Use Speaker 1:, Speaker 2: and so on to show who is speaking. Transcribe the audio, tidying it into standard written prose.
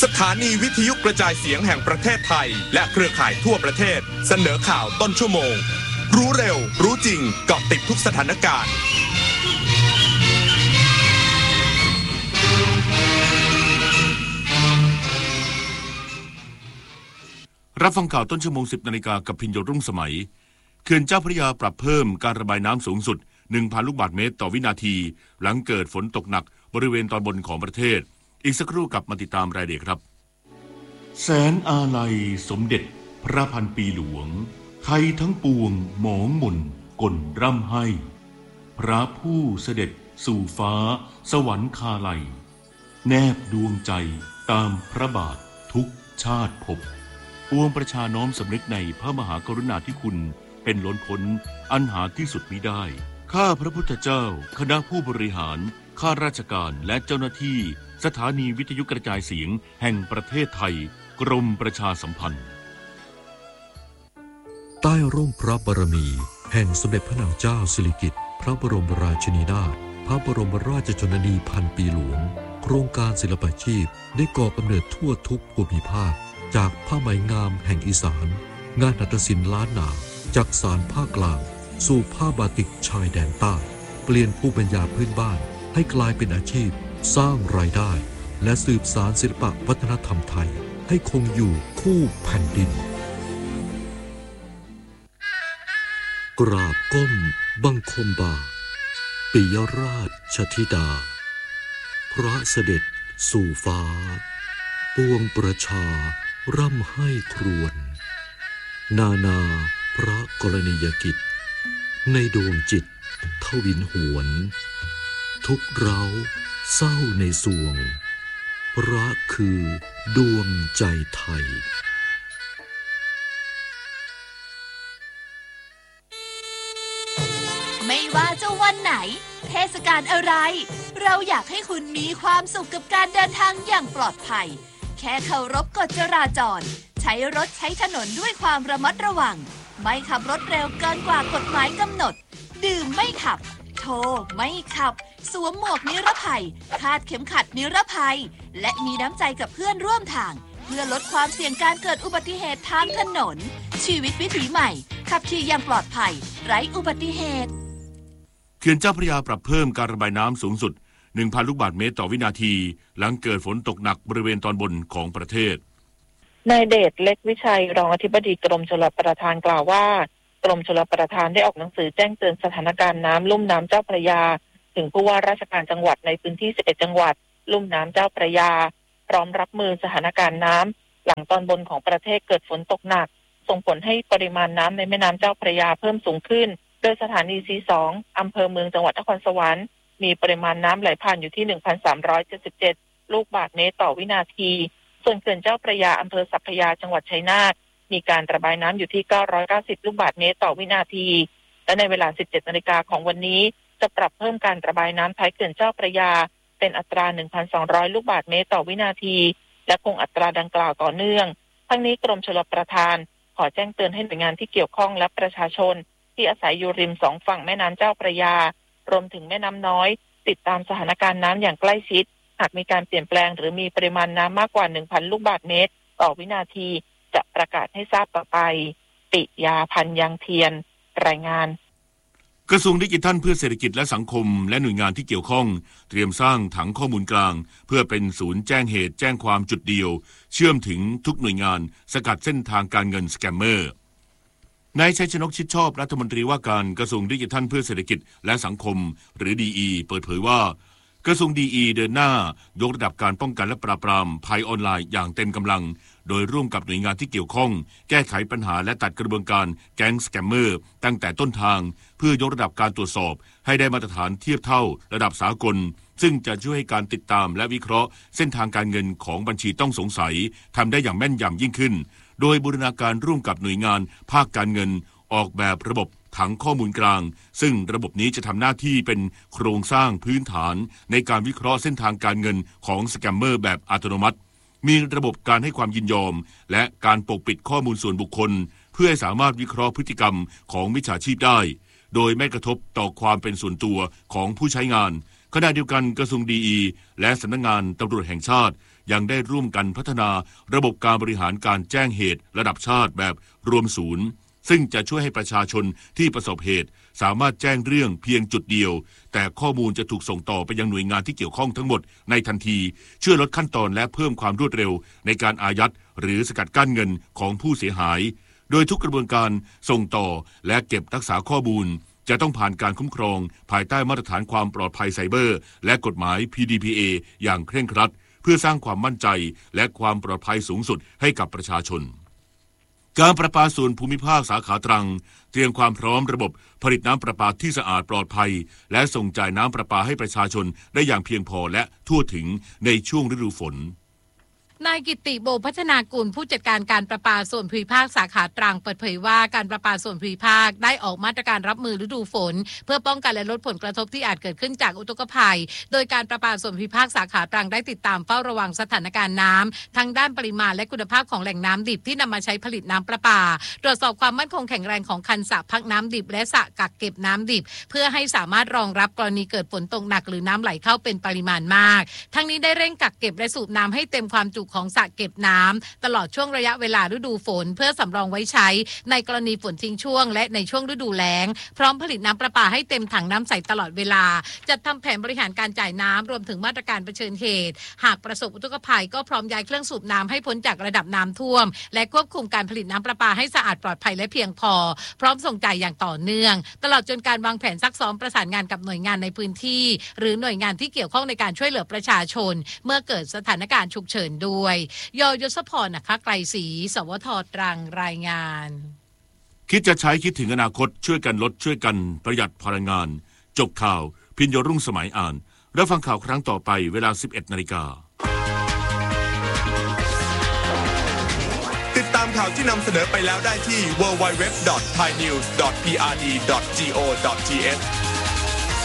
Speaker 1: ถานีวิทยุกระจายเสียงแห่งประเทศไทยและเครือข่ายทั่วประเทศเสนอข่าวต้นชั่วโมงรู้เร็วรู้จริงเกาะติดทุกสถานการณ์
Speaker 2: รับฟังข่าวต้นชั่วโมง 10 นาฬิกากับพิญโยรุ่งสมัยเขื่อนเจ้าพระยาปรับเพิ่มการระบายน้ำสูงสุด 1,000 ลูกบาศก์เมตรต่อวินาทีหลังเกิดฝนตกหนักบริเวณตอนบนของประเทศอีกสักครู่กลับมาติดตามรายละเอียดครับแสนอาลัยสมเด็จพระพันปีหลวงไทยทั้งปวงหมองหม่นก่นร่ำให้พระผู้เสด็จสู่ฟ้าสวรรคาลัยแนบดวงใจตามพระบาททุกชาติภพปวงประชาน้อมสำนึกในพระมหากรุณาธิคุณเป็นล้นพ้นอันหาที่สุดมิได้ข้าพระพุทธเจ้าคณะผู้บริหารข้าราชการและเจ้าหน้าที่สถานีวิทยุกระจายเสียงแห่งประเทศไทยกรมประชาสัมพันธ์
Speaker 3: ใต้ร่มพระบารมีแห่งสมเด็จพระนางเจ้าสิริกิติ์พระบรมราชินีนาถพระบรมราชชนนีพันปีหลวงโครงการศิลปาชีพได้ก่อกำเนิดทั่วทุกภูมิภาคจากผ้าไหมงามแห่งอีสานงานหัตถศิลป์ล้านนาจากสานภาคกลางสู่ผ้าบาติกชายแดนใต้เปลี่ยนภูมิปัญญาพื้นบ้านให้กลายเป็นอาชีพสร้างรายได้และสืบสานศิลปวัฒนธรรมไทยให้คงอยู่คู่แผ่นดินกราบก้มบังคมบาทปิยราชธิดาพระเสด็จสู่ฟ้าปวงประชาร่ำให้ครวญนานาพระกรณียกิจในดวงจิตทวินหวนทุกเราเศร้าในสวงพระคือดวงใจไทย
Speaker 4: ไม่ว่าจะวันไหนเทศกาลอะไรเราอยากให้คุณมีความสุขกับการเดินทางอย่างปลอดภัยแค่เคารพกฎจราจรใช้รถใช้ถนนด้วยความระมัดระวังไม่ขับรถเร็วเกินกว่ากฎหมายกำหนดดื่มไม่ขับโทรไม่ขับสวมหมวกนิรภัยคาดเข็มขัดนิรภัยและมีน้ำใจกับเพื่อนร่วมทางเพื่อลดความเสี่ยงการเกิดอุบัติเหตุทางถนนชีวิตวิถีใหม่ขับขี่อย่างปลอดภัยไร้อุบัติเหตุ
Speaker 2: เขื่อนเจ้าพระยาปรับเพิ่มการระบายน้ำสูงสุด 1,000 ลูกบาศก์เมตรต่อวินาทีหลังเกิดฝนตกหนักบริเวณตอนบนของประเทศ
Speaker 5: นายเดชเล็กวิชัยรองอธิบดีกรมชลประทานกล่าวว่ากรมชลประทานได้ออกหนังสือแจ้งเตือนสถานการณ์น้ำลุ่มน้ำเจ้าพระยาถึงผู้ว่าราชการจังหวัดในพื้นที่11จังหวัดลุ่มน้ำเจ้าพระยาพร้อมรับมือสถานการณ์น้ำหลังตอนบนของประเทศเกิดฝนตกหนักส่งผลให้ปริมาณน้ำในแม่น้ำเจ้าพระยาเพิ่มสูงขึ้นโดยสถานี C2 อำเภอเมืองจังหวัดนครสวรรค์มีปริมาณน้ำไหลผ่านอยู่ที่ 1,377 ลูกบาศก์เมตรต่อวินาทีส่วนเขื่อนเจ้าพระยาอำเภอสัพพยาจังหวัดชัยนาทมีการระบายน้ำอยู่ที่990ลูกบาศก์เมตรต่อวินาทีและในเวลา 17 นาฬิกาของวันนี้จะปรับเพิ่มการระบายน้ำท้ายเขื่อนเจ้าพระยาเป็นอัตรา 1,200 ลูกบาศก์เมตรต่อวินาทีและคงอัตราดังกล่าวต่อเนื่องทั้งนี้กรมชลประทานขอแจ้งเตือนให้หน่วยงานที่เกี่ยวข้องและประชาชนที่อาศัยอยู่ริม2ฝั่งแม่น้ำเจ้าพระยารวมถึงแม่น้ำน้อยติดตามสถานการณ์น้ำอย่างใกล้ชิดหากมีการเปลี่ยนแปลงหรือมีปริมาณน้ำมากกว่า 1,000 ลูกบาศก์เมตรต่อวินาทีจะประกาศให้ทราบต่อไปปิยาพันธ์ยังเทียนรายงาน
Speaker 2: กระทรวงดิจิทัลเพื่อเศรษฐกิจและสังคมและหน่วยงานที่เกี่ยวข้องเตรียมสร้างถังข้อมูลกลางเพื่อเป็นศูนย์แจ้งเหตุแจ้งความจุดเดียวเชื่อมถึงทุกหน่วยงานสกัดเส้นทางการเงินสแกมเมอร์นายชัยชนกชิดชอบรัฐมนตรีว่าการกระทรวงดิจิทัลเพื่อเศรษฐกิจและสังคมหรือ DE เปิดเผยว่ากระทรวง DE เดินหน้ายกระดับการป้องกันและปราบปรามภัยออนไลน์อย่างเต็มกำลังโดยร่วมกับหน่วยงานที่เกี่ยวข้องแก้ไขปัญหาและตัดกระบวนการแก๊งสแกมเมอร์ตั้งแต่ต้นทางเพื่อยกระดับการตรวจสอบให้ได้มาตรฐานเทียบเท่าระดับสากลซึ่งจะช่วยให้การติดตามและวิเคราะห์เส้นทางการเงินของบัญชีต้องสงสัยทำได้อย่างแม่นยำยิ่งขึ้นโดยบูรณาการร่วมกับหน่วยงานภาคการเงินออกแบบระบบถังข้อมูลกลางซึ่งระบบนี้จะทำหน้าที่เป็นโครงสร้างพื้นฐานในการวิเคราะห์เส้นทางการเงินของสแกมเมอร์แบบอัตโนมัติมีระบบการให้ความยินยอมและการปกปิดข้อมูลส่วนบุคคลเพื่อให้สามารถวิเคราะห์พฤติกรรมของมิจฉาชีพได้โดยไม่กระทบต่อความเป็นส่วนตัวของผู้ใช้งานขขณะเดียวกันกระทรวงดีและสำนักงานตำรวจแห่งชาติยังได้ร่วมกันพัฒนาระบบการบริหารการแจ้งเหตุระดับชาติแบบรวมศูนย์ซึ่งจะช่วยให้ประชาชนที่ประสบเหตุสามารถแจ้งเรื่องเพียงจุดเดียวแต่ข้อมูลจะถูกส่งต่อไปยังหน่วยงานที่เกี่ยวข้องทั้งหมดในทันทีช่วยลดขั้นตอนและเพิ่มความรวดเร็วในการอายัดหรือสกัดกั้นเงินของผู้เสียหายโดยทุกกระบวนการส่งต่อและเก็บรักษาข้อมูลจะต้องผ่านการคุ้มครองภายใต้มาตรฐานความปลอดภัยไซเบอร์และกฎหมาย PDPA อย่างเคร่งครัดเพื่อสร้างความมั่นใจและความปลอดภัยสูงสุดให้กับประชาชนการประปาส่วนภูมิภาคสาขาตรังเตรียมความพร้อมระบบผลิตน้ำประปาที่สะอาดปลอดภัยและส่งจ่ายน้ำประปาให้ประชาชนได้อย่างเพียงพอและทั่วถึงในช่วงฤดูฝน
Speaker 6: นายกิตติโบพัฒนากุลผู้จัดการการประปาส่วนภูมิภาคสาขาตรังเปิดเผยว่าการประปาส่วนภูมิภาคได้ออกมาตรการรับมือฤดูฝนเพื่อป้องกันและลดผลกระทบที่อาจเกิดขึ้นจากอุทกภัยโดยการประปาส่วนภูมิภาคสาขาตรังได้ติดตามเฝ้าระวังสถานการณ์น้ำทั้งด้านปริมาณและคุณภาพของแหล่งน้ำดิบที่นำมาใช้ผลิตน้ำประปาตรวจสอบความมั่นคงแข็งแรงของคันสระพักน้ำดิบและสระกักเก็บน้ำดิบเพื่อให้สามารถรองรับกรณีเกิดฝนตกหนักหรือน้ำไหลเข้าเป็นปริมาณมากทั้งนี้ได้เร่งกักเก็บและสูบน้ำให้เต็มความจุของสระเก็บน้ำตลอดช่วงระยะเวลาฤดูฝนเพื่อสำรองไว้ใช้ในกรณีฝนทิ้งช่วงและในช่วงฤดูแล้งพร้อมผลิตน้ำประปาให้เต็มถังน้ำใสตลอดเวลาจัดทำแผนบริหารการจ่ายน้ำรวมถึงมาตรการเผชิญเหตุหากประสบอุทกภัยก็พร้อมย้ายเครื่องสูบน้ำให้พ้นจากระดับน้ำท่วมและควบคุมการผลิตน้ำประปาให้สะอาดปลอดภัยและเพียงพอพร้อมส่งจ่ายอย่างต่อเนื่องตลอดจนการวางแผนซักซ้อมประสานงานกับหน่วยงานในพื้นที่หรือหน่วยงานที่เกี่ยวข้องในการช่วยเหลือประชาชนเมื่อเกิดสถานการณ์ฉุกเฉินด้วยยศพรนะคะไกรศรีสวทตรังรายงาน
Speaker 2: คิดจะใช้คิดถึงอนาคตช่วยกันลดช่วยกันประหยัดพลังงานจบข่าวพิญโยรุ่งสมัยอ่านแล้วฟังข่าวครั้งต่อไปเวลา 11:00 น.
Speaker 1: ติดตามข่าวที่นำเสนอไปแล้วได้ที่ www.thainews.prd.go.th